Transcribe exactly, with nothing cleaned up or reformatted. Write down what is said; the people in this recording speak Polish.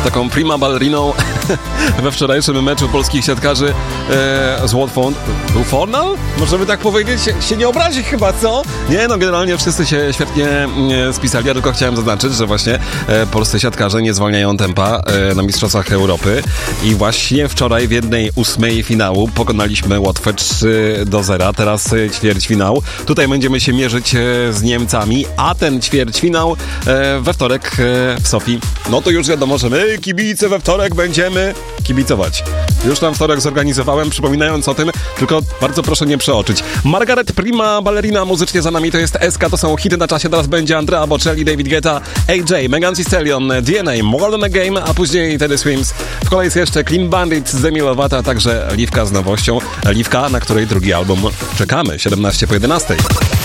taką prima balleriną we wczorajszym meczu polskich siatkarzy e, z Watford. Był Fornal? Możemy tak powiedzieć? Się, się nie obrazi chyba, co? Nie, no generalnie wszyscy się świetnie e, spisali, ja tylko chciałem zaznaczyć, że właśnie e, polscy siatkarze nie zwalniają tempa e, na Mistrzostwach Europy i właśnie wczoraj w jednej ósmej finału pokonaliśmy Watford trzy do zera, teraz e, ćwierćfinał. Tutaj będziemy się mierzyć e, z Niemcami, a ten ćwierćfinał e, we wtorek e, w Sofii. No to już wiadomo, że my kibice we wtorek będziemy kibicować. Już tam wtorek zorganizowałem, przypominając o tym, tylko bardzo proszę nie przeoczyć. Margaret Prima Ballerina muzycznie za nami, to jest S K, to są hity na czasie, teraz będzie Andrea Bocelli, David Guetta, A J, Megan Thee Stallion, D N A, More Than a Game, a później Teddy Swims. W kolejce jeszcze Clean Bandit z Demi Lovato, a także Liwka z nowością. Liwka, na której drugi album czekamy, siedemnaście po jedenastej.